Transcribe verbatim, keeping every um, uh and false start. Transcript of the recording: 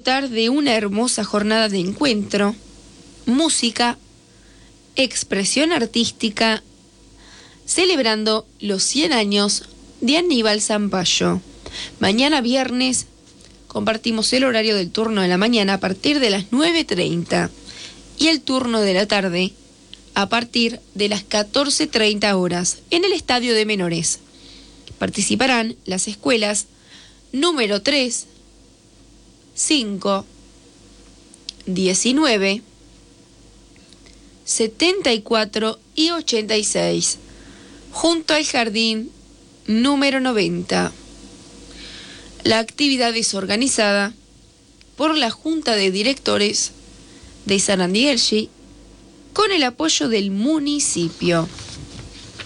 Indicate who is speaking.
Speaker 1: disfrutar de una hermosa jornada de encuentro, música, expresión artística, celebrando los cien años de Aníbal Zampayo. Mañana viernes compartimos el horario del turno de la mañana a partir de las nueve treinta y el turno de la tarde a partir de las catorce treinta horas en el Estadio de Menores. Participarán las escuelas número tres, cinco, diecinueve, setenta y cuatro y ochenta y seis, junto al jardín número noventa. La actividad es organizada por la Junta de Directores de Sarandí Elchi con el apoyo del municipio.